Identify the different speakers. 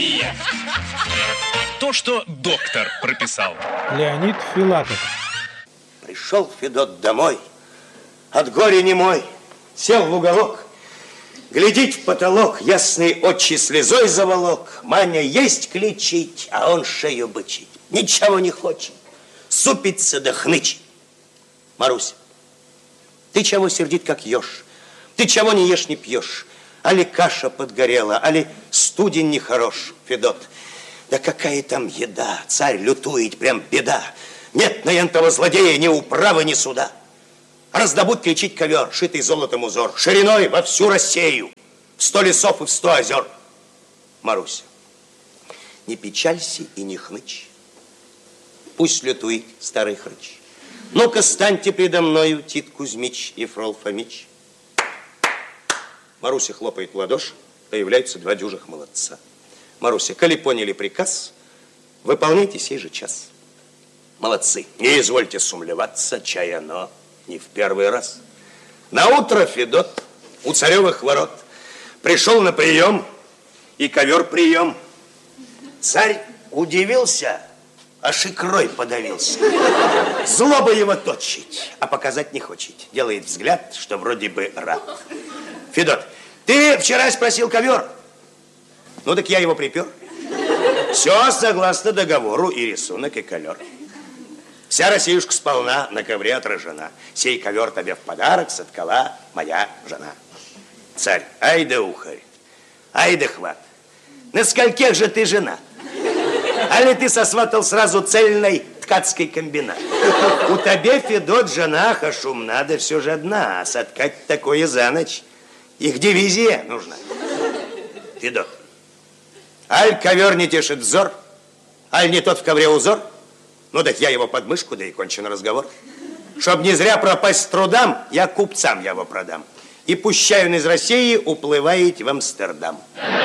Speaker 1: терапия. То, что доктор прописал.
Speaker 2: Леонид Филатов.
Speaker 3: Пришел Федот домой, от горя немой, сел в уголок, глядит в потолок, ясные очи слезой заволок. Маня есть кличить, а он шею бычить. Ничего не хочет, супится да хнычет. Маруся, ты чего сердит, как еж? Ты чего не ешь, не пьешь? Али каша подгорела, али студень нехорош, Федот. Да какая там еда, царь лютует, прям беда. Нет на ентого злодея ни управы, ни суда. Раздобудь кричить ковер, шитый золотом узор, шириной во всю Россию, в 100 лесов и в 100 озер. Маруся, не печалься и не хнычь. Пусть лютует старый хрыч. Ну-ка, станьте предо мною, Тит Кузьмич и Фрол Фомич. Маруся хлопает в ладоши, появляются 2 дюжих молодца. Маруся, коли поняли приказ, выполняйте сей же час. Молодцы, не извольте сумлеваться, чай оно не в первый раз. Наутро Федот у царевых ворот пришел на прием, и ковер прием. Царь удивился, аж икрой подавился. Злоба его точить, а показать не хочет. Делает взгляд, что вроде бы рад. Федот, ты вчера спросил ковер? Ну так я его припер. Все согласно договору, и рисунок, и колер. Вся Россиюшка сполна на ковре отражена. Сей ковер тебе в подарок соткала моя жена. Царь, ай да ухарь, ай да хват. На скольких же ты жена? Али ты сосватал сразу цельной ткацкий комбинат? У тебя, Федот, жена хашумна, да все же одна. А соткать такое за ночь, их дивизия нужна. Федот, аль ковер не тешит взор, аль не тот в ковре узор? Ну так я его под мышку, да и кончен разговор. Чтоб не зря пропасть трудам, я купцам его продам. И пущай он из России уплывает в Амстердам.